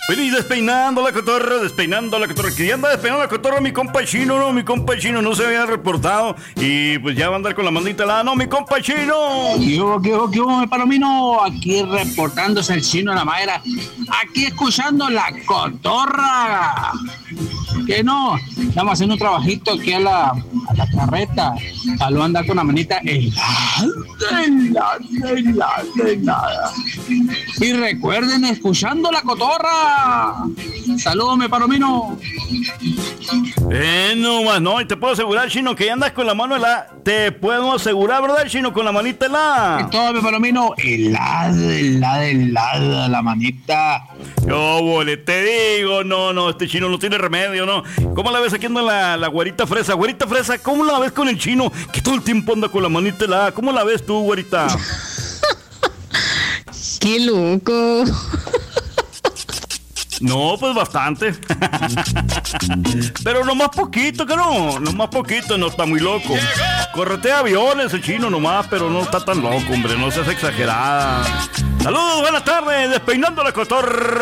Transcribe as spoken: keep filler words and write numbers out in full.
Bueno, y despeinando la cotorra, despeinando la cotorra. Que ya anda despeinando la cotorra mi compa Chino, ¿no? Mi compa Chino no se había reportado. Y pues ya va a andar con la mandita helada. ¡No, mi compa Chino! ¿Qué hubo, qué hubo, qué hubo, mi palomino? Aquí reportándose el Chino de la madera. Aquí escuchando la cotorra. Que no, estamos haciendo un trabajito aquí a la, a la carreta. Salud, anda con la manita helada, helada, helada, helada. Y recuerden, escuchando la cotorra. Saludos, mi palomino. Eh, no más, no. Y te puedo asegurar, Chino, que ya andas con la mano helada. Te puedo asegurar, ¿verdad, Chino? Con la manita helada. Y todo, mi palomino, helada, helada, helada, la manita. Yo, bole, te digo, no, no, este Chino no tiene remedio, ¿no? ¿Cómo la ves aquí anda la, la güerita fresa? Güerita fresa, ¿cómo la ves con el Chino? Que todo el tiempo anda con la manita helada. ¿Cómo la ves tú, güerita? ¡Qué loco! No, pues bastante. Pero nomás poquito, que no. Nomás poquito, no está muy loco. Corretea aviones el Chino nomás, pero no está tan loco, hombre. No seas exagerada. Saludos, buenas tardes. Despeinando la cotorra.